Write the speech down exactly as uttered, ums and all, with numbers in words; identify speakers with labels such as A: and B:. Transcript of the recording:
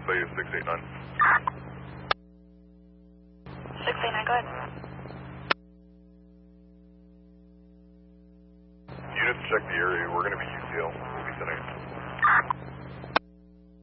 A: say is six eight nine.
B: six eight nine, go ahead.
A: Units check the area. We're going to be U C L. We'll be sending it.